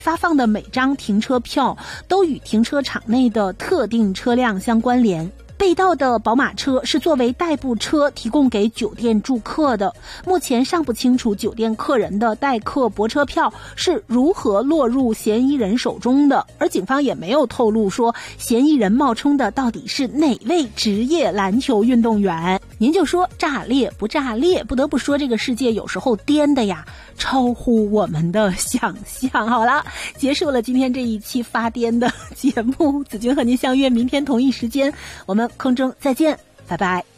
发放的每张停车票都与停车场内的特定车辆相关联。被盗的宝马车是作为代步车提供给酒店住客的，目前尚不清楚酒店客人的代客泊车票是如何落入嫌疑人手中的，而警方也没有透露说嫌疑人冒充的到底是哪位职业篮球运动员。您就说炸裂不炸裂？不得不说这个世界有时候颠的呀，超乎我们的想象。好了，结束了今天这一期发癫的节目，子君和您相约明天同一时间，我们空中再见，拜拜。